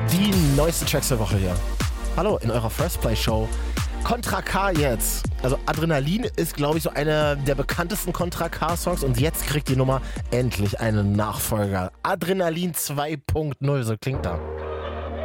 Die neuesten Tracks der Woche hier. Hallo, in eurer First Play Show. Contra K jetzt. Also Adrenalin ist, glaube ich, so einer der bekanntesten Contra K-Songs und jetzt kriegt die Nummer endlich einen Nachfolger. Adrenalin 2.0, so klingt da.